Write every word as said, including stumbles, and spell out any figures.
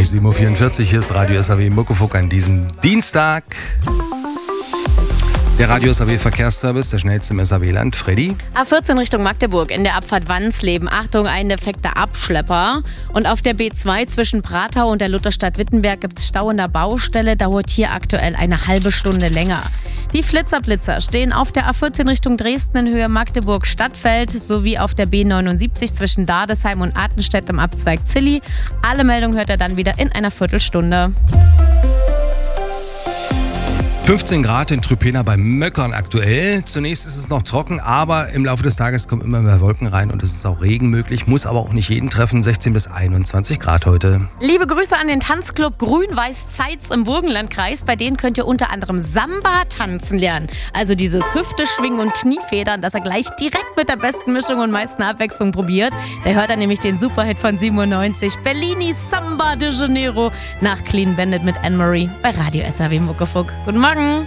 gleich sieben Uhr vierundvierzig. Hier ist Radio S A W Muckefuck an diesem Dienstag. Der Radio S A W Verkehrsservice, der schnellste im S A W-Land. Freddy? A vierzehn Richtung Magdeburg in der Abfahrt Wansleben. Achtung, ein defekter Abschlepper. Und auf der B zwei zwischen Pratau und der Lutherstadt Wittenberg gibt es Stau in der Baustelle. Dauert hier aktuell eine halbe Stunde länger. Die Flitzerblitzer stehen auf der A vierzehn Richtung Dresden in Höhe Magdeburg-Stadtfeld sowie auf der B neunundsiebzig zwischen Dardesheim und Artenstedt im Abzweig Zilli. Alle Meldungen hört ihr dann wieder in einer Viertelstunde. fünfzehn Grad in Trüpena bei Möckern aktuell. Zunächst ist es noch trocken, aber im Laufe des Tages kommen immer mehr Wolken rein und es ist auch Regen möglich. Muss aber auch nicht jeden treffen. sechzehn bis einundzwanzig Grad heute. Liebe Grüße an den Tanzclub Grün-Weiß Zeitz im Burgenlandkreis. Bei denen könnt ihr unter anderem Samba tanzen lernen. Also dieses Hüfte schwingen und Kniefedern, das er gleich direkt mit der besten Mischung und meisten Abwechslung probiert. Der hört dann nämlich den Superhit von siebenundneunzig, Bellini Samba de Janeiro, nach Clean Bandit mit Anne-Marie bei Radio S A W Muckefuck. Guten Morgen.